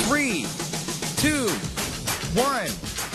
3, 2, 1.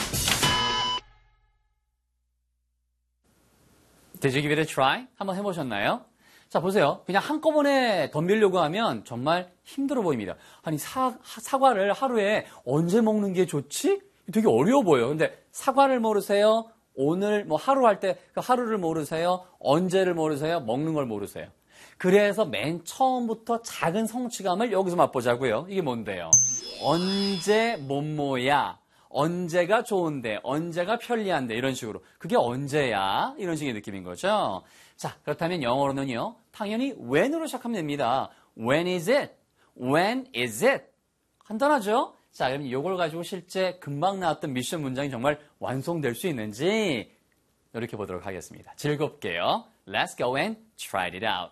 Did you give it a try? 한번 해보셨나요? 자, 보세요. 그냥 한꺼번에 덤비려고 하면 정말 힘들어 보입니다. 아니, 사과를 하루에 언제 먹는 게 좋지? 되게 어려워 보여요. 근데 사과를 모르세요? 오늘 뭐 하루 할 때 그 하루를 모르세요? 언제를 모르세요? 먹는 걸 모르세요? 그래서 맨 처음부터 작은 성취감을 여기서 맛보자고요. 이게 뭔데요? 언제 뭐뭐야? 언제가 좋은데, 언제가 편리한데, 이런 식으로. 그게 언제야? 이런 식의 느낌인 거죠. 자, 그렇다면 영어로는요, 당연히 when으로 시작하면 됩니다. When is it? When is it? 간단하죠? 자, 그럼 이걸 가지고 실제 금방 나왔던 미션 문장이 정말 완성될 수 있는지 이렇게 보도록 하겠습니다. 즐겁게요. Let's go and try it out.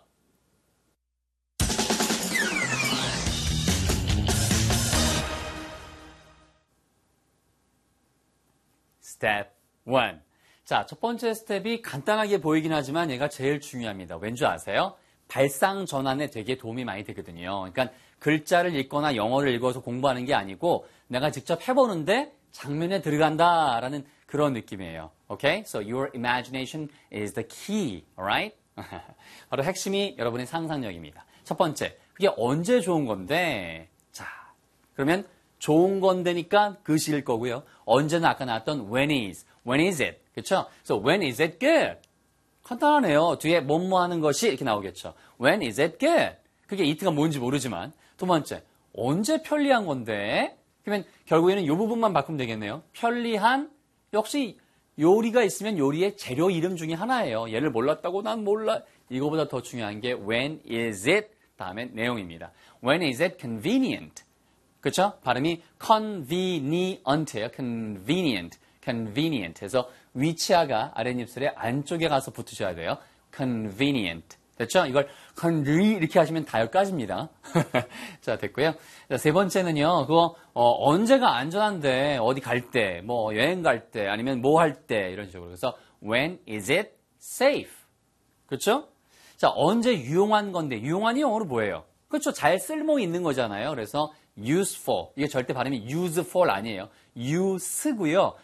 Step 1. 자, 첫 번째 스텝이 간단하게 보이긴 하지만 얘가 제일 중요합니다. 왠지 아세요? 발상 전환에 되게 도움이 많이 되거든요. 그러니까 글자를 읽거나 영어를 읽어서 공부하는 게 아니고 내가 직접 해보는데 장면에 들어간다라는 그런 느낌이에요. Okay? So your imagination is the key, alright? 바로 핵심이 여러분의 상상력입니다. 첫 번째, 그게 언제 좋은 건데? 자, 그러면 좋은 건데니까 그 시일 거고요. 언제는 아까 나왔던 when is it? 그렇죠? So when is it good? 간단하네요. 뒤에 뭐뭐 하는 것이 이렇게 나오겠죠. When is it good? 그게 it가 뭔지 모르지만. 두 번째, 언제 편리한 건데? 그러면 결국에는 이 부분만 바꾸면 되겠네요. 편리한, 역시 요리가 있으면 요리의 재료 이름 중에 하나예요. 얘를 몰랐다고 난 몰라. 이거보다 더 중요한 게 when is it? 다음에 내용입니다. When is it convenient? 그렇죠? 발음이 convenient예요. convenient 해서 위치아가 아랫입술의 안쪽에 가서 붙으셔야 돼요. convenient. 됐죠? 이걸 이렇게 하시면 다 여기까지입니다. 자, 됐고요. 자, 세 번째는요. 그거 언제가 안전한데 어디 갈 때, 뭐 여행 갈 때, 아니면 뭐 할 때 이런 식으로. 그래서 when is it safe? 그렇죠? 자, 언제 유용한 건데 유용한이 영어로 뭐예요? 그렇죠? 잘 쓸모 있는 거잖아요. 그래서 useful. 이게 절대 발음이 useful 아니에요. use고요.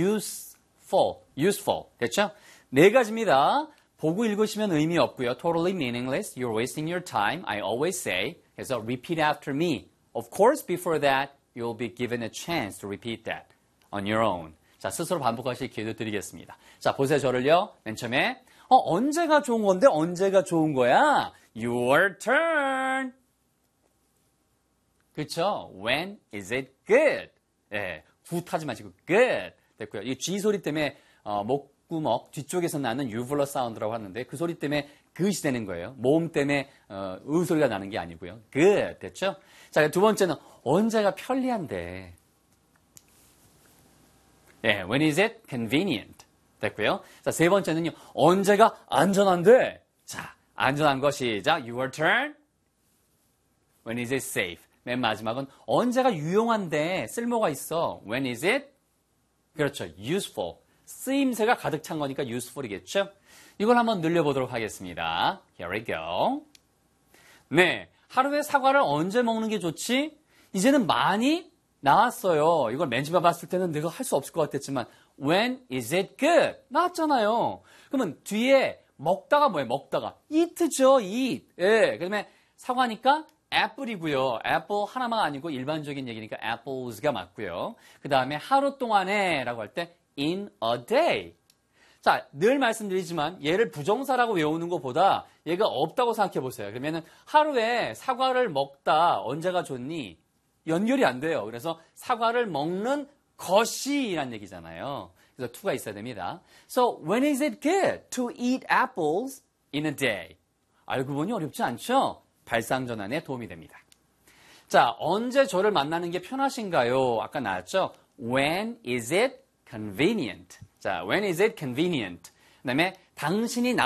useful. 됐죠? 네 가지입니다. 보고 읽으시면 의미 없고요. Totally meaningless. You're wasting your time. I always say. 그래서 repeat after me. Of course, before that, you'll be given a chance to repeat that on your own. 자, 스스로 반복하실 기회도 드리겠습니다. 자, 보세요. 저를요. 맨 처음에 언제가 좋은 건데 언제가 좋은 거야? Your turn. 그렇죠? When is it good? 예, 굿하지 마시고 good. 됐고요. 이 G 소리 때문에 목구멍 뒤쪽에서 나는 유블러 사운드라고 하는데 그 소리 때문에 그것이 되는 거예요. 모음 때문에 소리가 나는 게 아니고요. good. 됐죠? 자, 두 번째는 언제가 편리한데. 예, when is it convenient? 됐고요. 자, 세 번째는요. 언제가 안전한데. 자, 안전한 거 시작. Your turn. When is it safe? 맨 마지막은 언제가 유용한데 쓸모가 있어. When is it? 그렇죠. useful. 쓰임새가 가득 찬 거니까 useful이겠죠? 이걸 한번 늘려보도록 하겠습니다. Here we go. 네, 하루에 사과를 언제 먹는 게 좋지? 이제는 많이 나왔어요. 이걸 맨 처음에 봤을 때는 내가 할 수 없을 것 같았지만 When is it good? 나왔잖아요. 그러면 뒤에 먹다가 뭐예요? 먹다가 eat죠. eat. 예, 그다음에 사과니까 애플이고요. 애플 하나만 아니고 일반적인 얘기니까 apples가 맞고요. 그 다음에 하루 동안에 라고 할 때 in a day. 자, 늘 말씀드리지만 얘를 부정사라고 외우는 것보다 얘가 없다고 생각해 보세요. 그러면은 하루에 사과를 먹다 언제가 좋니? 연결이 안 돼요. 그래서 사과를 먹는 것이란 얘기잖아요. 그래서 to가 있어야 됩니다. So when is it good to eat apples in a day? 알고 보니 어렵지 않죠? 발상전환에 도움이 됩니다. 자, 언제 저를 만나는 게 편하신가요? 아까 나왔죠? When is it convenient? 자, when is it convenient? 그 다음에 당신이